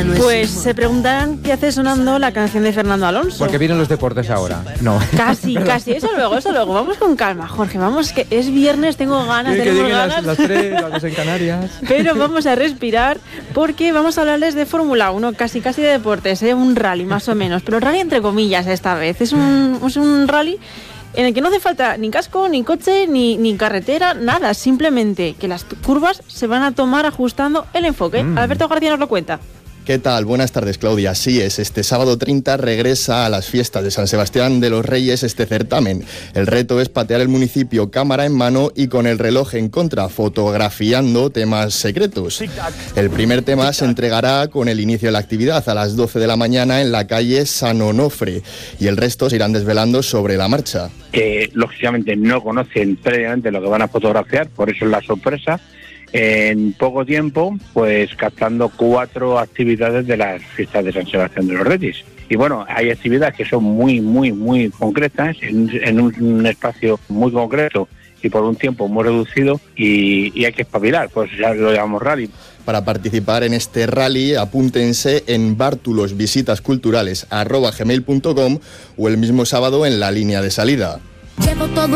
Pues se preguntarán qué hace sonando la canción de Fernando Alonso. Porque vienen los deportes ahora. No. Casi. Eso luego. Vamos con calma, Jorge. Vamos, que es viernes, tengo ganas, tenemos ganas. Las 3, las en Canarias. Pero vamos a respirar porque vamos a hablarles de Fórmula 1, casi de deportes, un rally más o menos. Pero rally entre comillas esta vez. Es un rally en el que no hace falta ni casco, ni coche, ni carretera, nada. Simplemente que las curvas se van a tomar ajustando el enfoque. Alberto García nos lo cuenta. ¿Qué tal? Buenas tardes, Claudia. Así es, este sábado 30 regresa a las fiestas de San Sebastián de los Reyes este certamen. El reto es patear el municipio cámara en mano y con el reloj en contra, fotografiando temas secretos. El primer tema se entregará con el inicio de la actividad a las 12 de la mañana en la calle San Onofre y el resto se irán desvelando sobre la marcha. Lógicamente no conocen previamente lo que van a fotografiar, por eso es la sorpresa. En poco tiempo, pues captando 4 actividades de las fiestas de San Sebastián de los Reyes. Y bueno, hay actividades que son muy concretas, en un espacio muy concreto y por un tiempo muy reducido y hay que espabilar, pues ya lo llamamos rally. Para participar en este rally, apúntense en bartulosvisitasculturales@gmail.com o el mismo sábado en la línea de salida.